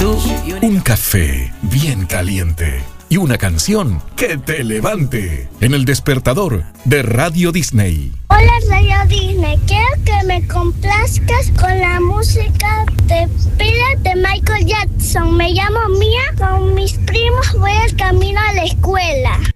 tú un café bien caliente y una canción que te levante en el despertador de Radio Disney. Hola Radio Disney, quiero que me complazcas con la música de Pila de Michael Jackson. Me llamo Mía, con mis primos voy al camino a la escuela.